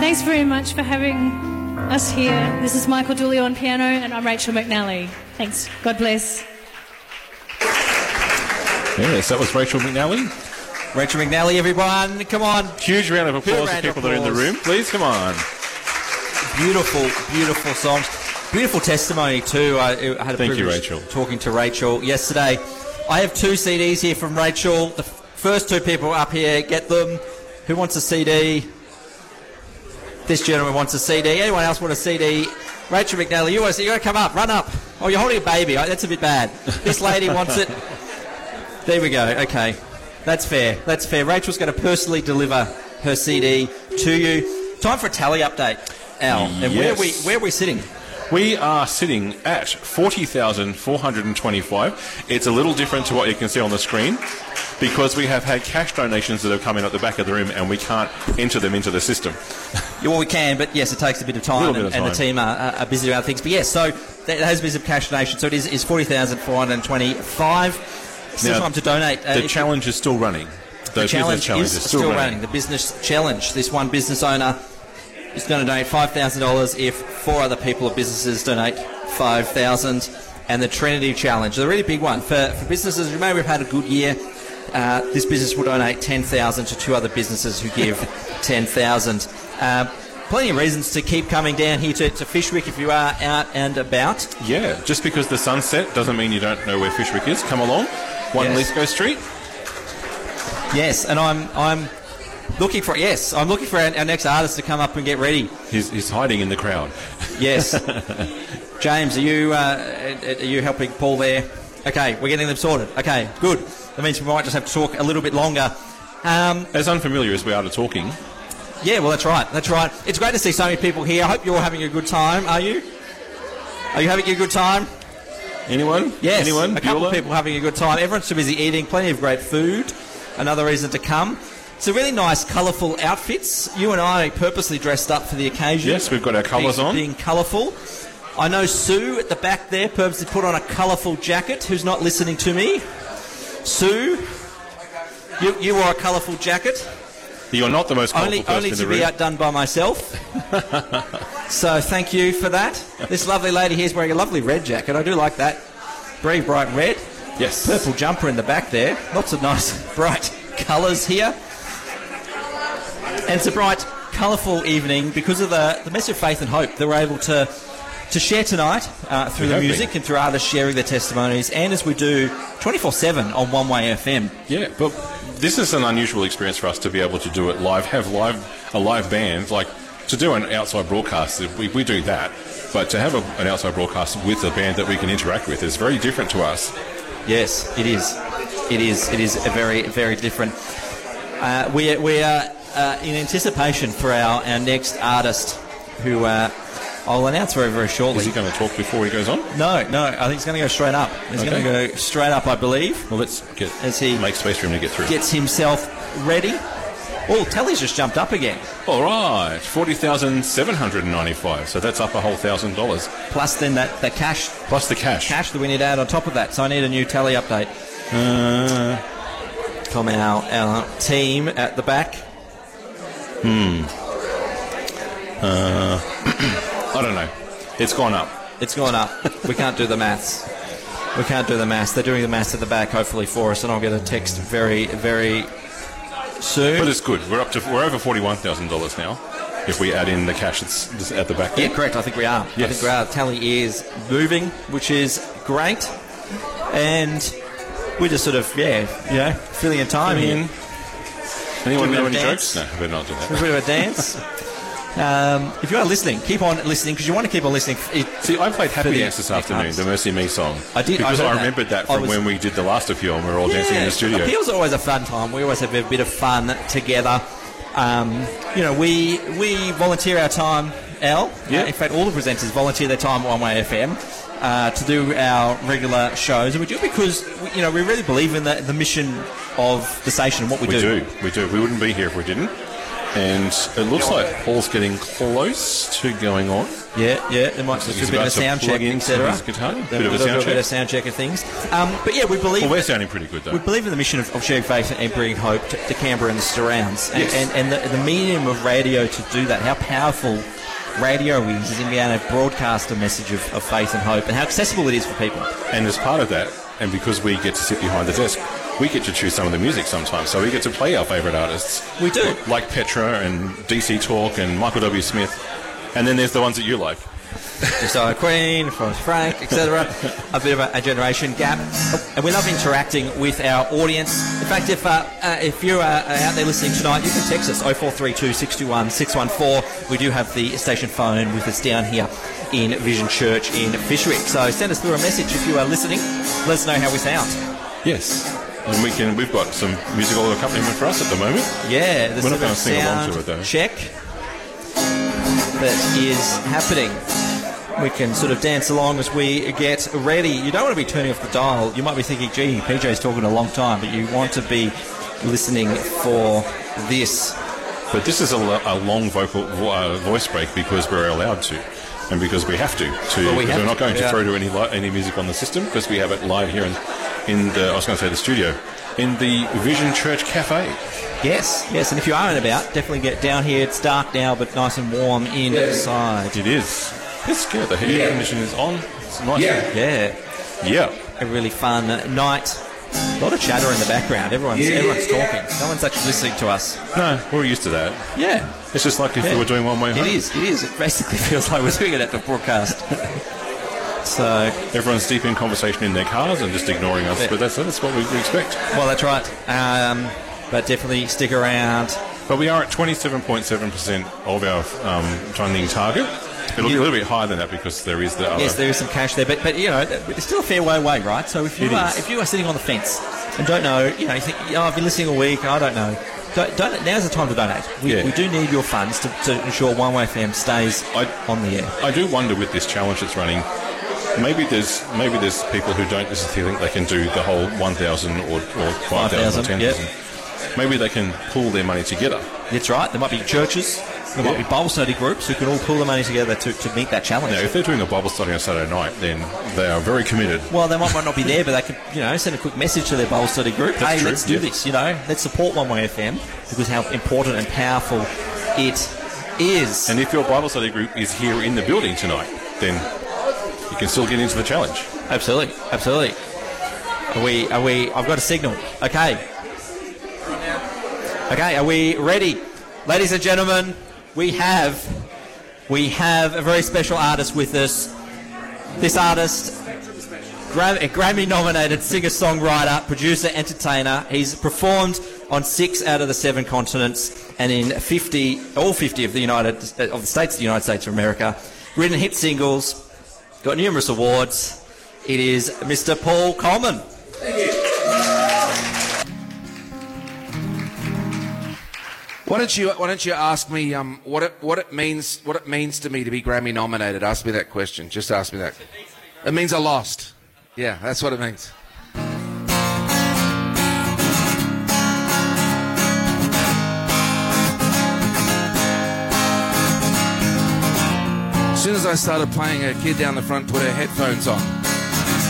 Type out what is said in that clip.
Thanks very much for having us here. This is Michael Dooley on piano, and I'm Rachel McNally. Thanks. God bless. Yes, that was Rachel McNally. Rachel McNally, everyone. Come on. Huge round of applause for people that are in the room. Please, come on. Beautiful, beautiful songs. Beautiful testimony too. I had a privilege talking to Rachel yesterday. I have 2 CDs here from Rachel. The first 2 people up here get them. Who wants a CD? This gentleman wants a CD. Anyone else want a CD? Rachel McNally, you got to come up. Run up. Oh, you're holding a baby. That's a bit bad. This lady wants it. There we go. Okay. That's fair. That's fair. Rachel's going to personally deliver her CD to you. Time for a tally update, Al. And yes. where are we sitting? We are sitting at 40,425. It's a little different to what you can see on the screen because we have had cash donations that have come in at the back of the room and we can't enter them into the system. Yeah, well, we can, but yes, it takes a bit of time, and the team are busy about things. But yes, so there has been some cash donations. So it is 40,425. Still time to donate. The challenge is still running. The challenge is still running. The business challenge. This one business owner is going to donate $5,000 if 4 other people or businesses donate $5,000. And the Trinity Challenge, a really big one. For businesses who maybe have had a good year, this business will donate $10,000 to 2 other businesses who give $10,000. Plenty of reasons to keep coming down here to Fyshwick if you are out and about. Yeah, just because the sun's set doesn't mean you don't know where Fyshwick is. Come along. 1 Lithgow Street. Yes, and I'm looking for our next artist to come up and get ready. He's hiding in the crowd. Yes. James, are you helping Paul there? Okay, we're getting them sorted. Okay, good. That means we might just have to talk a little bit longer. As unfamiliar as we are to talking. Yeah, well, that's right. That's right. It's great to see so many people here. I hope you're all having a good time. Are you? Are you having a good time? Anyone? Yes. Anyone? A couple of people having a good time. Everyone's too busy eating. Plenty of great food. Another reason to come. Some really nice, colourful outfits. You and I purposely dressed up for the occasion. Yes, we've got our colours on. Being colourful. I know Sue at the back there purposely put on a colourful jacket. Who's not listening to me? Sue, you wore a colourful jacket. You're not the most colourful person in the room. Only to be outdone by myself. So thank you for that. This lovely lady here is wearing a lovely red jacket. I do like that. Very bright red. Yes. Purple jumper in the back there. Lots of nice bright colours here. And it's a bright, colourful evening because of the message of faith and hope that we're able to share tonight through the music and through artists sharing their testimonies, and as we do 24/7 on One Way FM. Yeah, but this is an unusual experience for us to be able to do it live, have a live band, like to do an outside broadcast, we do that, but to have an outside broadcast with a band that we can interact with is very different to us. Yes, it is. It is a very, very different. We are in anticipation for our next artist who... I'll announce very, very shortly. Is he going to talk before he goes on? No. I think he's going to go straight up. He's going to go straight up, I believe. Well, let's make space for him to get through. Gets himself ready. Oh, Tally's just jumped up again. All right, 40,795. So that's up a whole $1,000. Plus then the cash. Plus the cash. Cash that we need to add on top of that. So I need a new tally update. From our team at the back. I don't know. It's gone up. It's gone up. We can't do the maths. They're doing the maths at the back, hopefully, for us, and I'll get a text very, very soon. But it's good. We're over $41,000 now. If we add in the cash that's at the back there. Yeah, correct. I think we are. Yes. I think we are. The tally is moving, which is great. And we're just sort of, filling in time here. Anyone know any jokes? No, we're not doing that. A bit of a dance. If you are listening, keep on listening because you want to keep on listening. See, I played Happy Dance this afternoon, the Mercy Me song. I did. Because I remembered that from when we did the last of you and we were all dancing in the studio. It was always a fun time. We always have a bit of fun together. We volunteer our time, Al. Yeah. In fact, all the presenters volunteer their time at One Way FM to do our regular shows. And we do it because, we really believe in the mission of the station and what we do. We do. We wouldn't be here if we didn't. And it looks like Paul's getting close to going on. Yeah, there might be a bit of a sound check, etc. Bit of a sound check of things. But yeah, we believe... Well, we're sounding pretty good, though. We believe in the mission of sharing faith and bringing hope to Canberra and the surrounds. And the medium of radio to do that, how powerful radio is in being able to broadcast a message of faith and hope, and how accessible it is for people. And as part of that, and because we get to sit behind the desk, we get to choose some of the music sometimes, so we get to play our favourite artists. We do. Like Petra and DC Talk and Michael W. Smith. And then there's the ones that you like. Desire Queen, Forrest Frank, etc. A bit of a generation gap. And we love interacting with our audience. In fact, if you are out there listening tonight, you can text us 0432 621 614. We do have the station phone with us down here in Vision Church in Fyshwick. So send us through a message if you are listening. Let us know how we sound. Yes. And we've got some musical accompaniment for us at the moment. Yeah, we're not going to sing along to it, though. Check that is happening. We can sort of dance along as we get ready. You don't want to be turning off the dial. You might be thinking, gee, PJ's talking a long time, but you want to be listening for this. But this is a long voice break because we're allowed to. And because we have to. We're not going to throw to any music on the system because we have it live here in the studio, in the Vision Church Cafe. Yes, and if you are and about, definitely get down here. It's dark now, but nice and warm inside. It is. It's good. The heat condition is on. It's nice. Yeah. A really fun night. A lot of chatter in the background. Everyone's talking. No one's actually listening to us. No, we're used to that. Yeah. It's just like if we were doing One Way Home. It is. It basically feels like we're doing it at the broadcast. So everyone's deep in conversation in their cars and just ignoring us, but that's what we expect. Well, that's right. But definitely stick around. But we are at 27.7% of our funding target. It'll be a little bit higher than that because there is the other... Yes, there is some cash there, but it's still a fair way away, right? So if you are sitting on the fence and don't know, you think, I've been listening a week, I don't know. Now's the time to donate. We do need your funds to ensure One Way FM stays on the air. I do wonder with this challenge that's running, maybe there's people who don't necessarily think they can do the whole 1,000 or 5,000 or 10,000. Yep. Maybe they can pool their money together. That's right. There might be churches. There might be Bible study groups who can all pool the money together to meet that challenge. Now, if they're doing a Bible study on Saturday night, then they are very committed. Well, they might not be there, but they can, send a quick message to their Bible study group. That's true. Let's do this. Let's support One Way FM because how important and powerful it is. And if your Bible study group is here in the building tonight, then you can still get into the challenge. Absolutely. Are we? I've got a signal. Okay. Are we ready, ladies and gentlemen? We have a very special artist with us. This artist, Grammy-nominated singer-songwriter, producer, entertainer. He's performed on 6 out of the 7 continents and in all 50 of the states of the United States of America. Written hit singles, got numerous awards. It is Mr. Paul Coleman. Thank you. Why don't you ask me what it means to me to be Grammy nominated? Ask me that question. Just ask me that. It means I lost. Yeah, that's what it means. As soon as I started playing, a kid down the front put her headphones on.